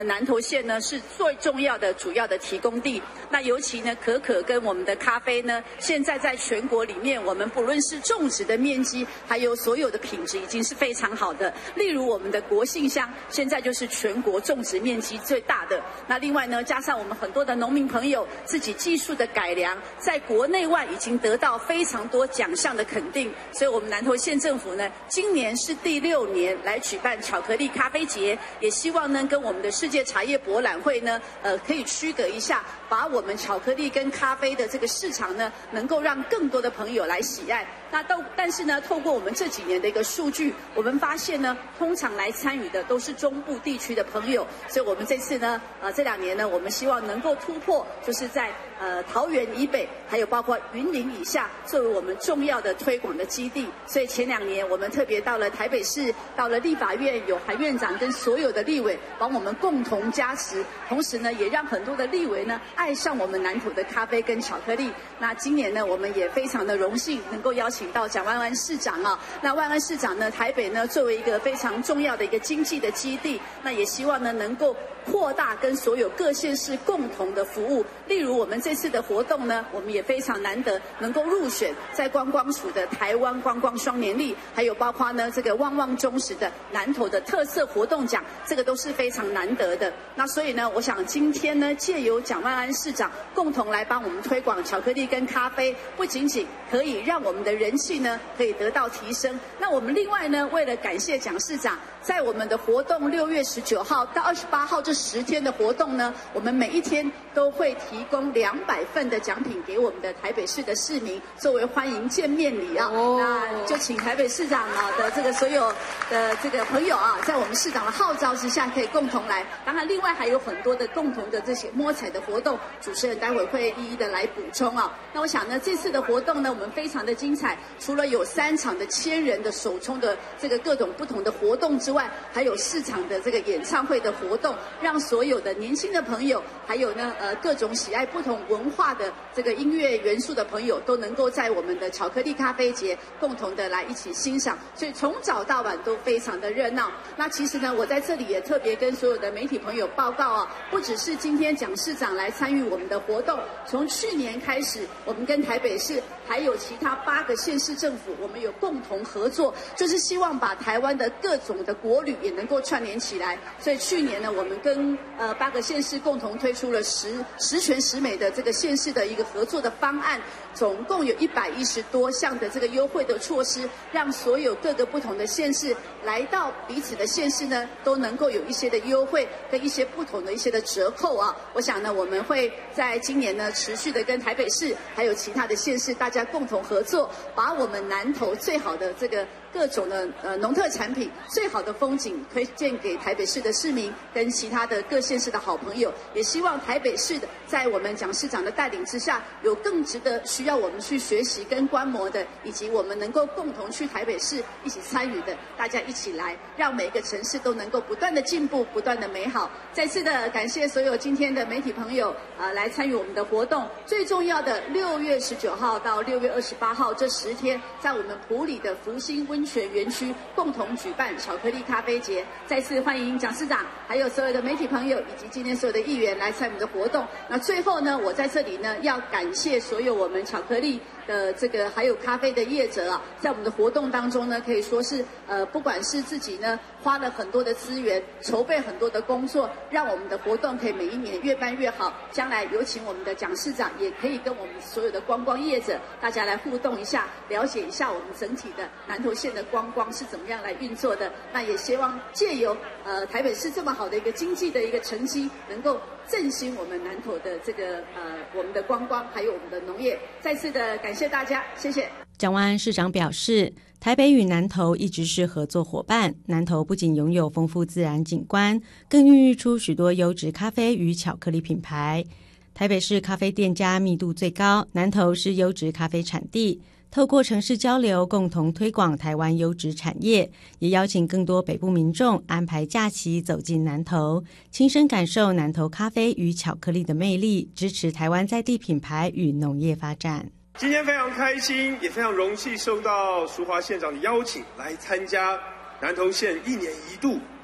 南投县呢是最重要的主要的提供地，那尤其呢可可跟我们的咖啡呢，现在在全国里面，我们不论是种植的面积，还有所有的品质，已经是非常好的。例如我们的国姓乡，现在就是全国种植面积最大的。那另外呢，加上我们很多的农民朋友自己技术的改良，在国内外已经得到非常多奖项的肯定。所以我们南投县政府呢，今年是第6年来举办巧克力咖啡节，也希望呢跟我们的世界茶叶博览会呢，可以区隔一下，把我们巧克力跟咖啡的这个市场呢，能够让更多的朋友来喜爱。但是呢，透过我们这几年的一个数据，我们发现呢，通常来参与的都是中部地区的朋友，所以我们这次呢，这2年呢，我们希望能够突破，就是在桃园以北，还有包括云林以下，作为我们重要的推广的基地。所以前2年我们特别到了台北市，到了立法院，有韩院长跟所有的立委帮我们共同加持，同时呢，也让很多的立委呢爱上我们南投的咖啡跟巧克力。那今年呢，我们也非常的荣幸能够邀请到蒋万安市长啊。那万安市长呢，台北呢作为一个非常重要的一个经济的基地，那也希望呢能够扩大跟所有各县市共同的服务。例如我们这次的活动呢，我们也非常难得能够入选在观光署的台湾观光双年历，还有包括呢这个旺旺中时的南投的特色活动奖，这个都是非常难得的。那所以呢，我想今天呢，借由蒋万安市长共同来帮我们推广巧克力跟咖啡，不仅仅可以让我们的人气呢可以得到提升。那我们另外呢，为了感谢蒋市长，在我们的活动6月19号到28号这10天的活动呢，我们每一天都会提供200份的奖品给我们的台北市的市民，作为欢迎见面礼啊。那就请台北市长的这个所有的这个朋友啊，在我们市长的号召之下，可以共同来。当然，另外还有很多的共同的这些摸彩的活动，主持人待会会一一的来补充啊。那我想呢，这次的活动呢，我们非常的精彩，除了有3场的1000人的手冲的这个各种不同的活动之外，还有4场的这个演唱会的活动，让所有的年轻的朋友，还有呢各种喜爱不同文化的这个音乐元素的朋友，都能够在我们的巧克力咖啡节共同的来一起欣赏。所以从早到晚都非常的热闹。那其实呢，我在这里也特别跟所有的媒体朋友报告啊，不只是今天蒋市长来参与我们的活动，从去年开始，我们跟台北市还有其他8个县市政府，我们有共同合作，就是希望把台湾的各种的国旅也能够串联起来。所以去年呢，我们跟8个县市共同推出了十全十美的这个县市的一个合作的方案，总共有110多项的这个优惠的措施，让所有各个不同的县市来到彼此的县市呢，都能够有一些的优惠跟一些不同的一些的折扣啊。我想呢，我们会在今年呢持续的跟台北市还有其他的县市大家共同合作，把我们南投最好的这个各种的农特产品、最好的风景推荐给台北市的市民跟其他的各县市的好朋友。也希望台北市的在我们蒋市长的带领之下，有更值得需要我们去学习跟观摩的，以及我们能够共同去台北市一起参与的，大家一起来，让每个城市都能够不断的进步，不断的美好。再次的感谢所有今天的媒体朋友来参与我们的活动。最重要的6月19号到6月28号这10天，在我们埔里的福星温泉园区共同举办巧克力咖啡节。再次欢迎蒋市长，还有所有的媒体朋友以及今天所有的议员来参与我们的活动。那最后呢，我在这里呢要感谢所有我们巧克力的这个还有咖啡的业者啊，在我们的活动当中呢，可以说是不管是自己呢花了很多的资源，筹备很多的工作，让我们的活动可以每一年越办越好。将来有请我们的蒋市长，也可以跟我们所有的观光业者大家来互动一下，了解一下我们整体的南投县的观光是怎么样来运作的。那也希望借由台北市这么好的一个经济的一个成绩，能够振兴我们南投的这个我们的观光，还有我们的农业。再次的感谢大家，谢谢。 蒋万安市长表示，台北与南投一直是合作伙伴，南投不仅拥有丰富自然景观，更孕育出许多优质咖啡与巧克力品牌。台北市咖啡店家密度最高，南投是优质咖啡产地。透过城市交流，共同推广台湾优质产业，也邀请更多北部民众安排假期走进南投，亲身感受南投咖啡与巧克力的魅力，支持台湾在地品牌与农业发展。 今天非常开心，也非常荣幸受到淑华县长的邀请，来参加南投县1年1度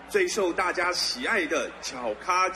最受大家喜爱的巧咖